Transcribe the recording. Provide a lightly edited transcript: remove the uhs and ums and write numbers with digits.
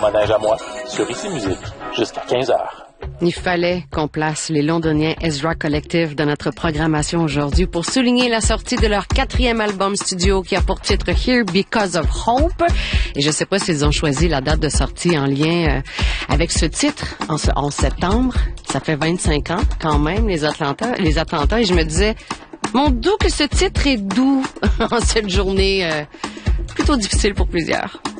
manège à moi, sur Ici Musique, jusqu'à 15h. Il fallait qu'on place les Londoniens Ezra Collective dans notre programmation aujourd'hui pour souligner la sortie de leur 4e album studio qui a pour titre Here Because of Hope. Et je sais pas s'ils ont choisi la date de sortie en lien avec ce titre en septembre. Ça fait 25 ans quand même, les attentats. Et je me disais, mon doux que ce titre est doux en cette journée plutôt difficile pour plusieurs.